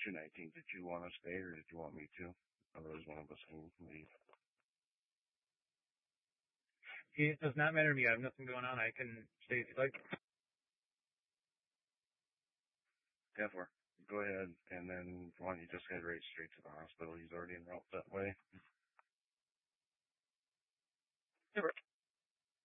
219. Did you want to stay or did you want me to? Otherwise, one of us can leave. It does not matter to me. I have nothing going on. I can stay if you'd like. 10-4. Go ahead, and then why don't you just head right straight to the hospital? He's already en route that way. Never.